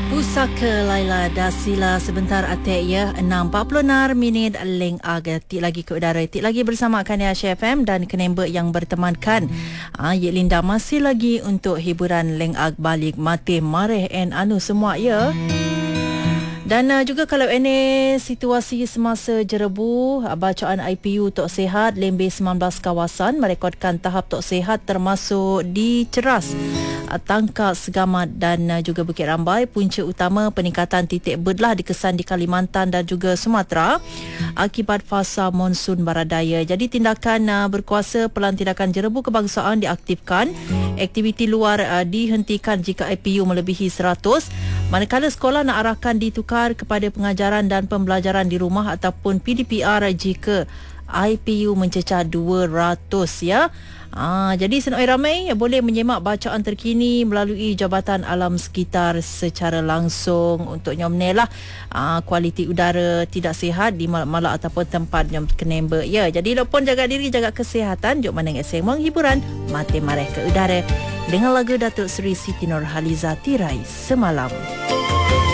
Pusaka Laila Dasila sebentar atek ya 6.46 leng aga tik lagi ke udara, tik lagi bersama Kania FM dan kenember yang bertemankan. Ye Linda masih lagi untuk hiburan leng ag balik mati mareh and anu semua ya. Dan juga kalau ini situasi semasa jerebu bacaan IPU Tok Sihat Lembeh 19 kawasan merekodkan tahap Tok Sihat termasuk di Ceras, Tangkak, Segamat dan juga Bukit Rambai. Punca utama peningkatan titik bedlah dikesan di Kalimantan dan juga Sumatera akibat fasa monsun baradaya. Jadi tindakan berkuasa Pelan Tindakan Jerebu Kebangsaan diaktifkan. Aktiviti luar dihentikan jika IPU melebihi 100. Manakala sekolah nak arahkan ditukar kepada pengajaran dan pembelajaran di rumah ataupun PDPR jika IPU mencecah 200 ya. Jadi senoi ramai boleh menyemak bacaan terkini melalui Jabatan Alam Sekitar secara langsung untuk nyomnel lah kualiti udara tidak sihat di malak ataupun tempat yang kenember ya. Jadi lopon jaga diri, jaga kesihatan. Jom mana ngeseng hiburan mati mareh ke udara dengan lagu Datuk Seri Siti Nurhaliza Tirai Semalam.